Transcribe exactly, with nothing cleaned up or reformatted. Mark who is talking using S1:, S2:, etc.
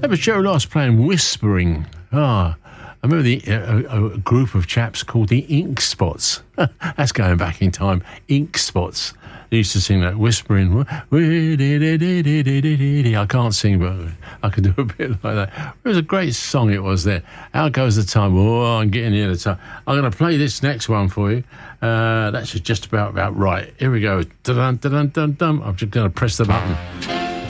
S1: That was Joe Loss playing Whispering. Ah, I remember the, uh, a, a group of chaps called the Ink Spots. That's going back in time. Ink Spots. They used to sing that Whispering. I can't sing, but I can do a bit like that. It was a great song it was there. Out goes the time. Oh, I'm getting near the time. I'm going to play this next one for you. Uh, that's just about, about right. Here we go. Dun, dun, dun, dun, dun. I'm just going to press the button.